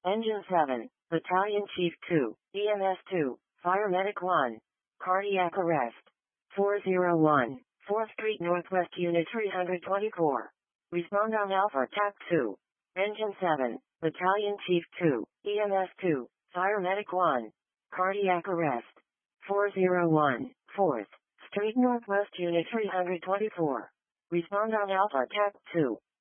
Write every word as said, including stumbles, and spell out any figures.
Engine seven, Battalion Chief two, E M S two, Fire Medic one. Cardiac arrest. four oh one, fourth Street Northwest Unit three twenty-four. Respond on Alpha T A C two. Engine seven, Battalion Chief two, E M S two, Fire Medic one. Cardiac arrest. four oh one, fourth Street Northwest Unit three twenty-four. Respond on Alpha T A C two.